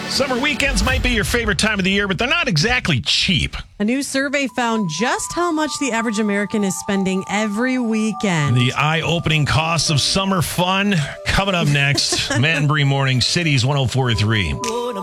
Summer weekends might be your favorite time of the year, but they're not exactly cheap. A new survey found just how much the average American is spending every weekend. The eye-opening costs of summer fun coming up next. Matt and Bree Morning, Cities 104.3.